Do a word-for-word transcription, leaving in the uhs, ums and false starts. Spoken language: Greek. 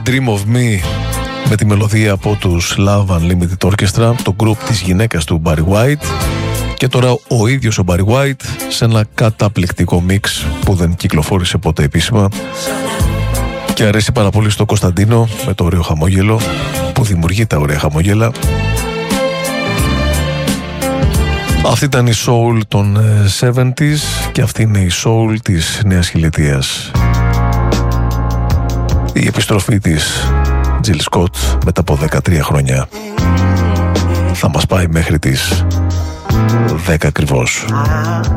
Dream of Me με τη μελωδία από τους Love Unlimited Orchestra, το group της γυναίκας του Barry White, και τώρα ο ίδιος ο Barry White σε ένα καταπληκτικό μίξ που δεν κυκλοφόρησε ποτέ επίσημα και αρέσει πάρα πολύ στο Κωνσταντίνο, με το ωραίο χαμόγελο που δημιουργεί τα ωραία χαμόγελα. Αυτή ήταν η soul των εβδομήντα και αυτή είναι η soul της νέας χιλιετίας. Η επιστροφή της Jill Scott μετά από δεκατρία χρόνια θα μας πάει μέχρι τις δέκα ακριβώς.